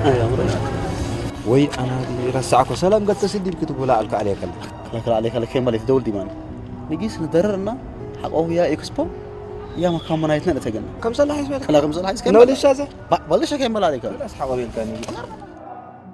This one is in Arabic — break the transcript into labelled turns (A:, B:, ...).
A: يا مريض
B: وي أنا رسعك وسلام قد تسدي بكتب ولا ألك عليك
A: لك عليك لك مالك دول ديمان نجيس ندررنا حقه يا إكسبو يا ما كان منايتنا نتجنن
B: كم صلاح يسمعك
A: لا كم صلاح يسمعك
B: نولي الشازة
A: بلش كم مال عليك
B: أصحاب الكاني